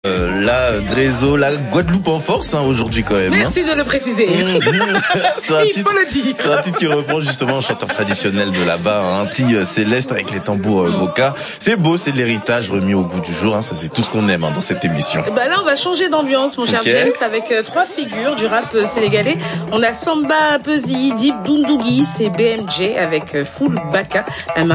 La Dréso, la Guadeloupe en force aujourd'hui quand même. Merci de le préciser. C'est un Il faut le dire. C'est un titre qui reprend justement un chanteur traditionnel de là-bas, un petit céleste avec les tambours Goka. C'est beau, c'est de l'héritage remis au goût du jour. Ça c'est tout ce qu'on aime dans cette émission. Là on va changer d'ambiance mon cher James avec trois figures du rap sénégalais. On a Samba Peuzzi, Dip Doundougi, c'est BMJ avec Full Baka.